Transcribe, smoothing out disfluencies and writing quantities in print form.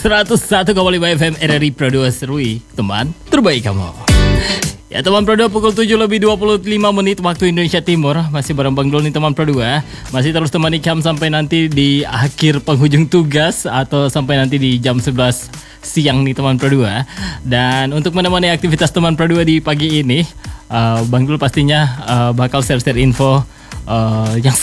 101,5 FM RRI Pro 2 Serui, teman terbaik kamu. Ya teman Pro 2, pukul 7 lebih 25 menit waktu Indonesia Timur. Masih bareng Bang Dul nih teman Pro 2. Masih terus temani kamu sampai nanti di akhir penghujung tugas atau sampai nanti di jam 11 siang nih teman Pro 2. Dan untuk menemani aktivitas teman Pro 2 di pagi ini, Bang Dul pastinya bakal share info yang